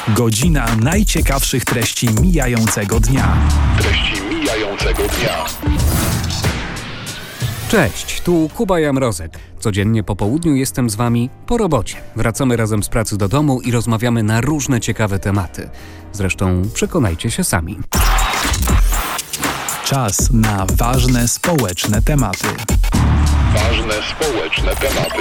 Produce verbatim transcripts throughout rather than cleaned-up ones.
Godzina najciekawszych treści mijającego dnia. Treści mijającego dnia. Cześć, tu Kuba Jamrozek. Codziennie po południu jestem z Wami po robocie. Wracamy razem z pracy do domu i rozmawiamy na różne ciekawe tematy. Zresztą przekonajcie się sami. Czas na ważne społeczne tematy. Ważne społeczne tematy.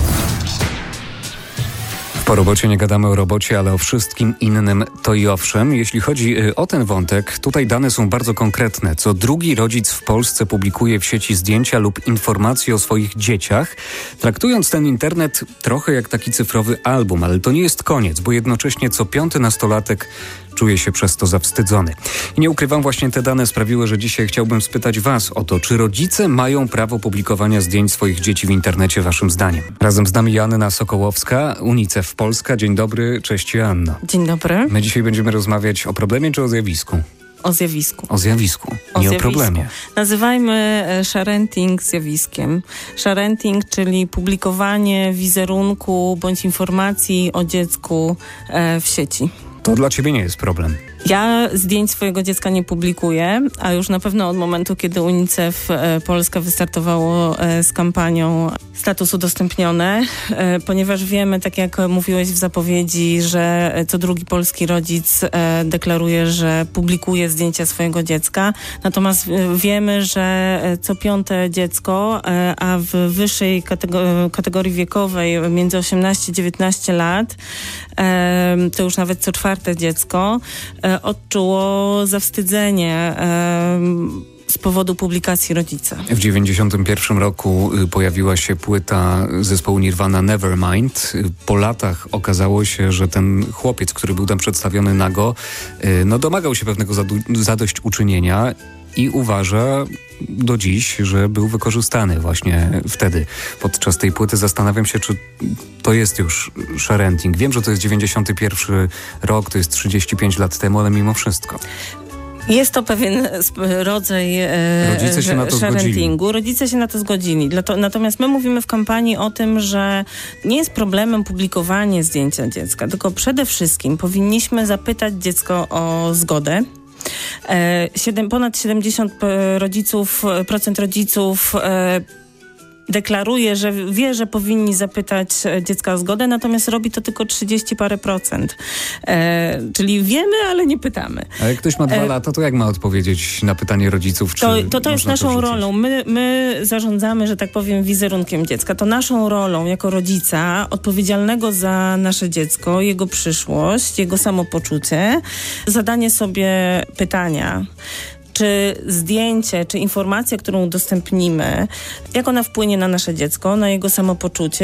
Po robocie nie gadamy o robocie, ale o wszystkim innym to i owszem. Jeśli chodzi o ten wątek, tutaj dane są bardzo konkretne. Co drugi rodzic w Polsce publikuje w sieci zdjęcia lub informacje o swoich dzieciach, traktując ten internet trochę jak taki cyfrowy album, ale to nie jest koniec, bo jednocześnie co piąty nastolatek czuje się przez to zawstydzony. I nie ukrywam, właśnie te dane sprawiły, że dzisiaj chciałbym spytać Was o to, czy rodzice mają prawo publikowania zdjęć swoich dzieci w internecie waszym zdaniem. Razem z nami Joanna Sokołowska, UNICEF Polska. Dzień dobry, cześć Joanno. Dzień dobry. My dzisiaj będziemy rozmawiać o problemie czy o zjawisku? O zjawisku. O zjawisku, o nie zjawisku. o problemie. Nazywajmy sharenting zjawiskiem. Sharenting, czyli publikowanie wizerunku bądź informacji o dziecku w sieci. To dla ciebie nie jest problem. Ja zdjęć swojego dziecka nie publikuję, a już na pewno od momentu, kiedy UNICEF Polska wystartowało z kampanią Status Udostępnione, ponieważ wiemy, tak jak mówiłeś w zapowiedzi, że co drugi polski rodzic deklaruje, że publikuje zdjęcia swojego dziecka, natomiast wiemy, że co piąte dziecko, a w wyższej kategorii, kategorii wiekowej między osiemnaście a dziewiętnaście lat, to już nawet co czwarte dziecko, odczuło zawstydzenie z powodu publikacji rodzica. W dziewięćdziesiątym pierwszym roku pojawiła się płyta zespołu Nirvana Nevermind. Po latach okazało się, że ten chłopiec, który był tam przedstawiony nago, no domagał się pewnego zadu- zadośćuczynienia i uważa do dziś, że był wykorzystany właśnie wtedy. Podczas tej płyty zastanawiam się, czy to jest już sharenting. Wiem, że to jest dziewięćdziesiąty pierwszy rok, to jest trzydzieści pięć lat temu, ale mimo wszystko. Jest to pewien rodzaj e, Rodzice się na to sharentingu. Rodzice się na to zgodzili. Natomiast my mówimy w kampanii o tym, że nie jest problemem publikowanie zdjęcia dziecka, tylko przede wszystkim powinniśmy zapytać dziecko o zgodę. Siedem, ponad siedemdziesiąt rodziców, procent rodziców e, deklaruje, że wie, że powinni zapytać dziecka o zgodę, natomiast robi to tylko trzydzieści parę procent. E, czyli wiemy, ale nie pytamy. A jak ktoś ma dwa e, lata, to jak ma odpowiedzieć na pytanie rodziców? Czy to, to, to jest naszą to rolą. My, my zarządzamy, że tak powiem, wizerunkiem dziecka. To naszą rolą jako rodzica odpowiedzialnego za nasze dziecko, jego przyszłość, jego samopoczucie, zadanie sobie pytania, czy zdjęcie, czy informacja, którą udostępnimy, jak ona wpłynie na nasze dziecko, na jego samopoczucie,